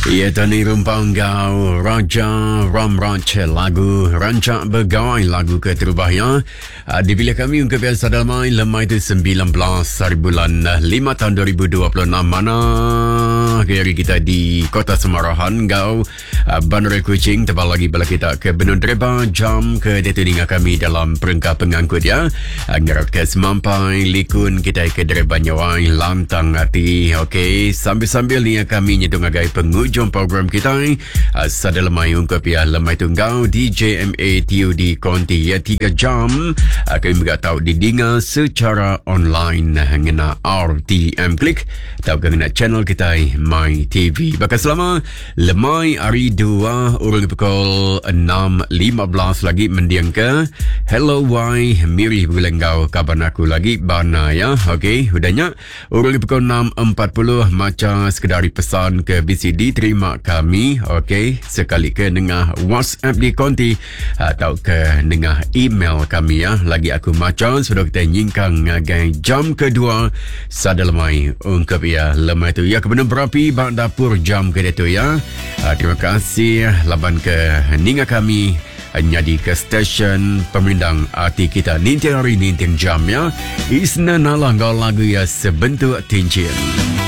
Ia tani rumpang gau Raja Ram Raja lagu Rancak Begawai lagu keterbahaya dipilih kami untuk biasa damai lemai itu 19 hari bulan 5 tahun 2026 mana hari kita di Kota Semarahan gau Bandar Kuching tebal lagi bala kita ke Benun Dreba jam ke detuninga kami dalam perangkap pengangkut ya ngerat ke semampai likun kita ke Dreba Nyawai lantang hati okey sambil-sambil ni kami nyedung agai penghujung program kita sada lemai ungkap ya lemai tunggal DJMA TUD Konti ya 3 jam kami juga tahu didinga secara online ngena RTM Klik tahu ngena channel kita My TV bakal selama lemai hari 2 urang pukul 6.15 lagi mendiang ke Hello Why Miri Bulenggau kabar aku lagi bana ya okey udahnya urang pukul 6.40 macam sekedari pesan ke BCD terima kami okey sekali ke dengar WhatsApp di Konti atau ke dengar email kami ya lagi aku macam sudah kita nyingkang ngagai jam kedua sada lemai ungkap ya lemai tu ya kebenar berapi bak dapur jam kedua tu ya terima kasih laban ke ninga kami nyadi ke stesen pemindang arti kita nintiang hari nintiang jam ya isna nalang lagu ya sebentuk tincin.